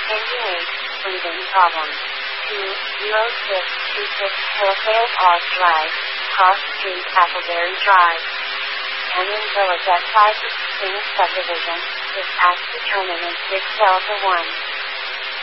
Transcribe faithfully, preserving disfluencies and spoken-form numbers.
eight, breathing problems. two zero six two six Hillsdale Park Drive, Cross Street, Appleberry Drive. Canyon Village at five sixteen Subdivision, is asked to terminate six Delta one.